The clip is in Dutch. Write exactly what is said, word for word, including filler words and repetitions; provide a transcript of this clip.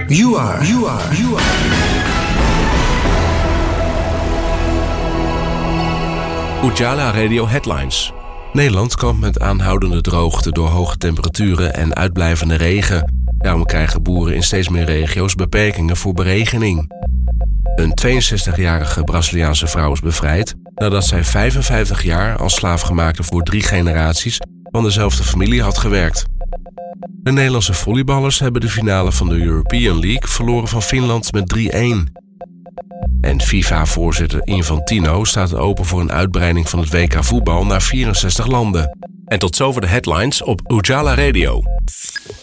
You are. You are. You are. Ujala Radio Headlines. Nederland kampt met aanhoudende droogte door hoge temperaturen en uitblijvende regen. Daarom krijgen boeren in steeds meer regio's beperkingen voor beregening. Een tweeënzestigjarige Braziliaanse vrouw is bevrijd nadat zij vijfenvijftig jaar als slaafgemaakte voor drie generaties van dezelfde familie had gewerkt. De Nederlandse volleyballers hebben de finale van de European League verloren van Finland met drie-een. En FIFA-voorzitter Infantino staat open voor een uitbreiding van het W K voetbal naar vierenzestig landen. En tot zover de headlines op Ujala Radio.